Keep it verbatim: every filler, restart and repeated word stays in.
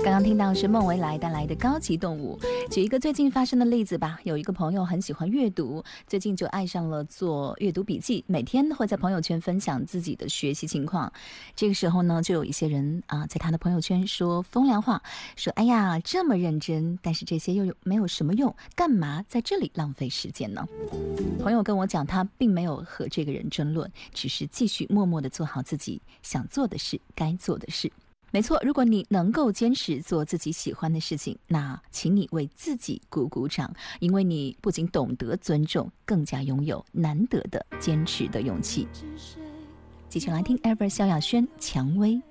刚刚听到是孟维来带来的高级动物。举一个最近发生的例子吧，有一个朋友很喜欢阅读，最近就爱上了做阅读笔记，每天会在朋友圈分享自己的学习情况。这个时候呢，就有一些人啊，在他的朋友圈说风凉话，说哎呀这么认真，但是这些又有没有什么用，干嘛在这里浪费时间呢？朋友跟我讲，他并没有和这个人争论，只是继续默默地做好自己想做的事，该做的事。没错，如果你能够坚持做自己喜欢的事情，那请你为自己鼓鼓掌，因为你不仅懂得尊重，更加拥有难得的坚持的勇气。继续来听 Ever 萧亚轩《蔷薇》。